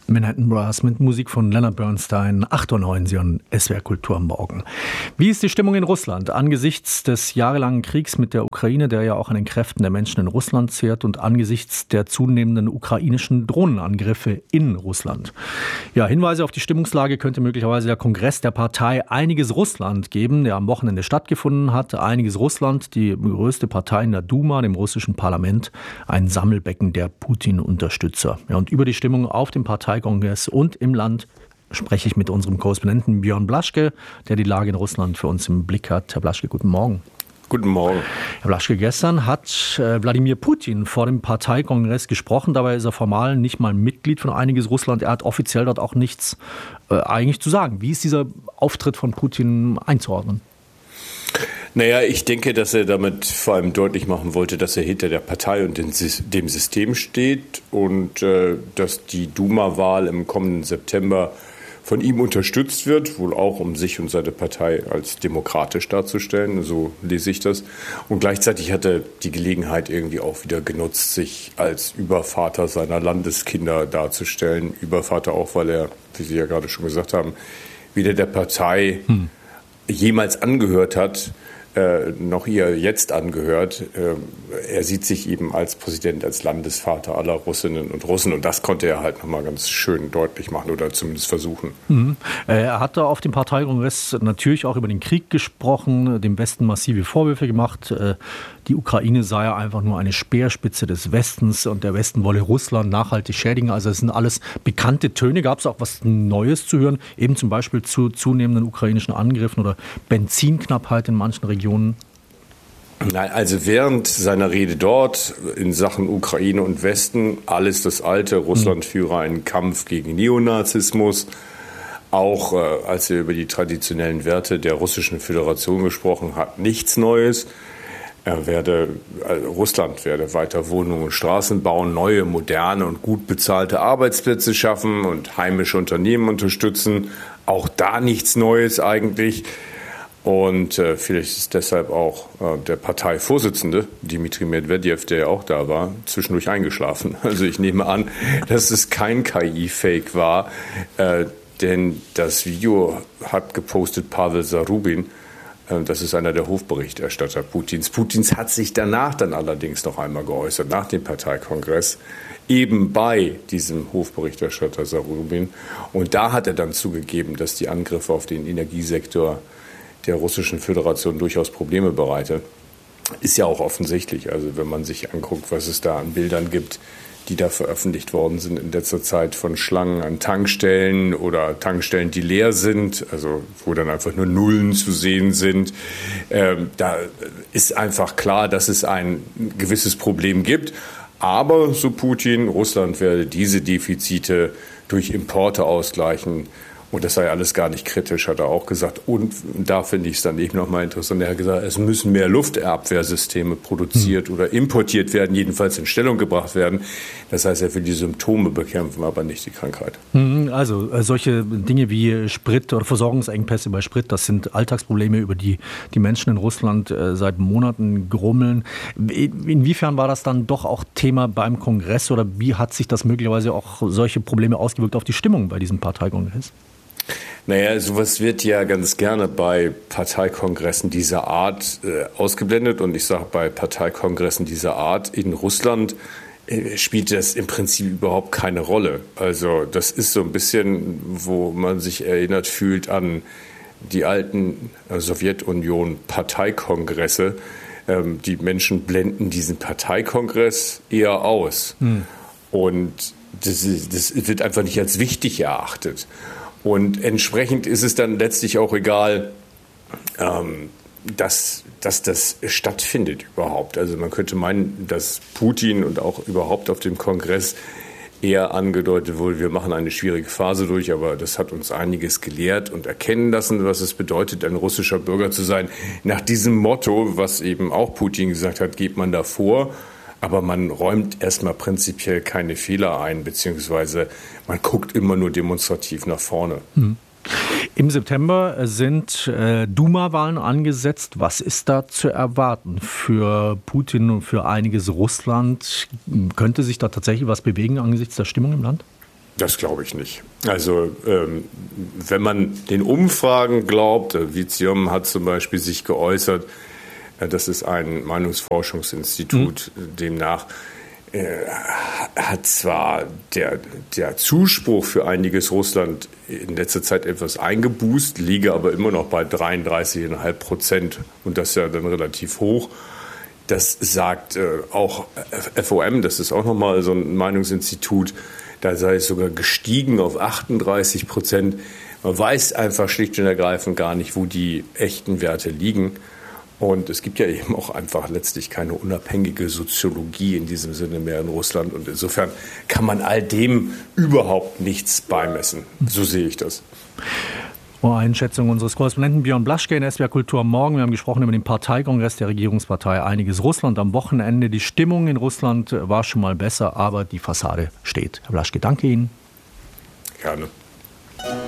Manhattan Brass mit Musik von Leonard Bernstein, 8:09 Uhr, Sie hören SWR Kultur am Morgen. Wie ist die Stimmung in Russland angesichts des jahrelangen Kriegs mit der Ukraine, der ja auch an den Kräften der Menschen in Russland zehrt, und angesichts der zunehmenden ukrainischen Drohnenangriffe in Russland? Ja, Hinweise auf die Stimmungslage könnte möglicherweise der Kongress der Partei Einiges Russland geben, der am Wochenende stattgefunden hat. Einiges Russland, die größte Partei in der Duma, dem russischen Parlament, ein Sammelbecken der Putin-Unterstützer. Ja, und über die Stimmung auf dem Parteikongress und im Land spreche ich mit unserem Korrespondenten Björn Blaschke, der die Lage in Russland für uns im Blick hat. Herr Blaschke, guten Morgen. Guten Morgen. Herr Blaschke, gestern hat Wladimir Putin vor dem Parteikongress gesprochen. Dabei ist er formal nicht mal Mitglied von Einiges Russland. Er hat offiziell dort auch nichts eigentlich zu sagen. Wie ist dieser Auftritt von Putin einzuordnen? Naja, ich denke, dass er damit vor allem deutlich machen wollte, dass er hinter der Partei und dem System steht und dass die Duma-Wahl im kommenden September von ihm unterstützt wird, wohl auch um sich und seine Partei als demokratisch darzustellen, so lese ich das. Und gleichzeitig hat er die Gelegenheit irgendwie auch wieder genutzt, sich als Übervater seiner Landeskinder darzustellen. Übervater auch, weil er, wie Sie ja gerade schon gesagt haben, weder der Partei jemals angehört hat, noch ihr jetzt angehört. Er sieht sich eben als Präsident, als Landesvater aller Russinnen und Russen. Und das konnte er halt nochmal ganz schön deutlich machen oder zumindest versuchen. Er hat da auf dem Parteikongress natürlich auch über den Krieg gesprochen, dem Westen massive Vorwürfe gemacht. Die Ukraine sei ja einfach nur eine Speerspitze des Westens und der Westen wolle Russland nachhaltig schädigen. Also es sind alles bekannte Töne. Gab es auch was Neues zu hören, eben zum Beispiel zu zunehmenden ukrainischen Angriffen oder Benzinknappheit in manchen Regionen? Nein, also während seiner Rede dort in Sachen Ukraine und Westen alles das Alte. Russland führe einen Kampf gegen Neonazismus. Auch als er über die traditionellen Werte der Russischen Föderation gesprochen hat, nichts Neues. Russland werde weiter Wohnungen und Straßen bauen, neue, moderne und gut bezahlte Arbeitsplätze schaffen und heimische Unternehmen unterstützen. Auch da nichts Neues eigentlich. Und vielleicht ist deshalb auch der Parteivorsitzende, Dmitri Medvedev, der ja auch da war, zwischendurch eingeschlafen. Also ich nehme an, dass es kein KI-Fake war, denn das Video hat gepostet Pavel Zarubin. Das ist einer der Hofberichterstatter Putins. Putins hat sich danach dann allerdings noch einmal geäußert, nach dem Parteikongress, eben bei diesem Hofberichterstatter Zarubin. Und da hat er dann zugegeben, dass die Angriffe auf den Energiesektor der Russischen Föderation durchaus Probleme bereite. Ist ja auch offensichtlich. Also wenn man sich anguckt, was es da an Bildern gibt, die da veröffentlicht worden sind in letzter Zeit von Schlangen an Tankstellen oder Tankstellen, die leer sind, also wo dann einfach nur Nullen zu sehen sind. Da ist einfach klar, dass es ein gewisses Problem gibt. Aber, so Putin, Russland werde diese Defizite durch Importe ausgleichen. Und das sei alles gar nicht kritisch, hat er auch gesagt. Und da finde ich es dann eben nochmal interessant. Er hat gesagt, es müssen mehr Luftabwehrsysteme produziert oder importiert werden, jedenfalls in Stellung gebracht werden. Das heißt, er will die Symptome bekämpfen, aber nicht die Krankheit. Also solche Dinge wie Sprit oder Versorgungsengpässe bei Sprit, das sind Alltagsprobleme, über die die Menschen in Russland seit Monaten grummeln. Inwiefern war das dann doch auch Thema beim Kongress oder wie hat sich das möglicherweise auch solche Probleme ausgewirkt auf die Stimmung bei diesem Parteikongress? Naja, sowas wird ja ganz gerne bei Parteikongressen dieser Art ausgeblendet. Und ich sage, bei Parteikongressen dieser Art in Russland spielt das im Prinzip überhaupt keine Rolle. Also das ist so ein bisschen, wo man sich erinnert fühlt an die alten Sowjetunion-Parteikongresse. Die Menschen blenden diesen Parteikongress eher aus. Und das wird einfach nicht als wichtig erachtet. Und entsprechend ist es dann letztlich auch egal, dass das stattfindet überhaupt. Also man könnte meinen, dass Putin und auch überhaupt auf dem Kongress eher angedeutet wurde, wir machen eine schwierige Phase durch, aber das hat uns einiges gelehrt und erkennen lassen, was es bedeutet, ein russischer Bürger zu sein. Nach diesem Motto, was eben auch Putin gesagt hat, geht man davor. Aber man räumt erstmal prinzipiell keine Fehler ein, beziehungsweise man guckt immer nur demonstrativ nach vorne. Im September sind Duma-Wahlen angesetzt. Was ist da zu erwarten für Putin und für einiges Russland? Könnte sich da tatsächlich was bewegen angesichts der Stimmung im Land? Das glaube ich nicht. Also wenn man den Umfragen glaubt, Vizium hat zum Beispiel sich geäußert, das ist ein Meinungsforschungsinstitut, demnach hat zwar der Zuspruch für einiges Russland in letzter Zeit etwas eingeboost, liege aber immer noch bei 33,5% und das ist ja dann relativ hoch. Das sagt auch FOM, das ist auch nochmal so ein Meinungsinstitut, da sei es sogar gestiegen auf 38%. Man weiß einfach schlicht und ergreifend gar nicht, wo die echten Werte liegen. Und es gibt ja eben auch einfach letztlich keine unabhängige Soziologie in diesem Sinne mehr in Russland. Und insofern kann man all dem überhaupt nichts beimessen. So sehe ich das. Einschätzung unseres Korrespondenten Björn Blaschke in SWR Kultur am Morgen. Wir haben gesprochen über den Parteikongress der Regierungspartei Einiges Russland am Wochenende. Die Stimmung in Russland war schon mal besser, aber die Fassade steht. Herr Blaschke, danke Ihnen. Gerne.